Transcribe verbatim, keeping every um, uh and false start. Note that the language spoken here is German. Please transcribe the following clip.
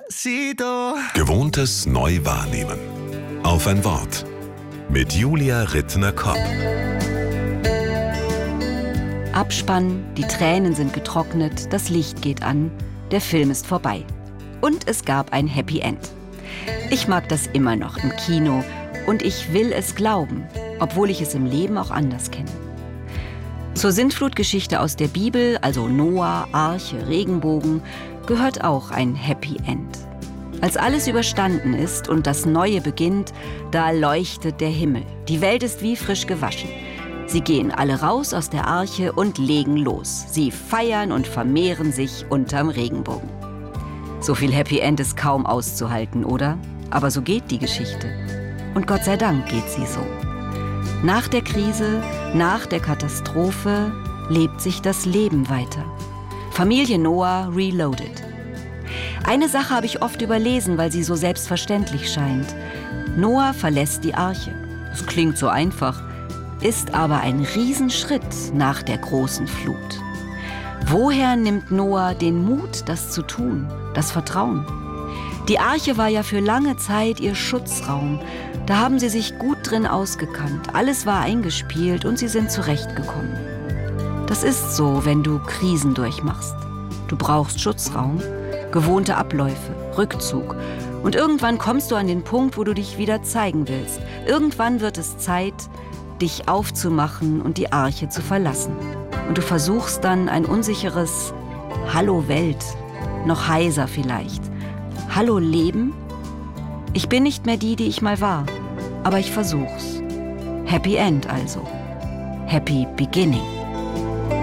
Sido. Gewohntes neu wahrnehmen. Auf ein Wort. Mit Julia Rittner-Kopp. Abspann, die Tränen sind getrocknet, das Licht geht an, der Film ist vorbei. Und es gab ein Happy End. Ich mag das immer noch im Kino und ich will es glauben, obwohl ich es im Leben auch anders kenne. Zur Sintflutgeschichte aus der Bibel, also Noah, Arche, Regenbogen, gehört auch ein Happy End. Als alles überstanden ist und das Neue beginnt, da leuchtet der Himmel. Die Welt ist wie frisch gewaschen. Sie gehen alle raus aus der Arche und legen los. Sie feiern und vermehren sich unterm Regenbogen. So viel Happy End ist kaum auszuhalten, oder? Aber so geht die Geschichte. Und Gott sei Dank geht sie so. Nach der Krise, nach der Katastrophe lebt sich das Leben weiter. Familie Noah reloaded. Eine Sache habe ich oft überlesen, weil sie so selbstverständlich scheint. Noah verlässt die Arche. Es klingt so einfach, ist aber ein Riesenschritt nach der großen Flut. Woher nimmt Noah den Mut, das zu tun, das Vertrauen? Die Arche war ja für lange Zeit ihr Schutzraum. Da haben sie sich gut drin ausgekannt. Alles war eingespielt und sie sind zurechtgekommen. Das ist so, wenn du Krisen durchmachst. Du brauchst Schutzraum, gewohnte Abläufe, Rückzug. Und irgendwann kommst du an den Punkt, wo du dich wieder zeigen willst. Irgendwann wird es Zeit, dich aufzumachen und die Arche zu verlassen. Und du versuchst dann ein unsicheres Hallo Welt, noch heiser vielleicht. Hallo Leben? Ich bin nicht mehr die, die ich mal war, aber ich versuch's. Happy End also. Happy Beginning.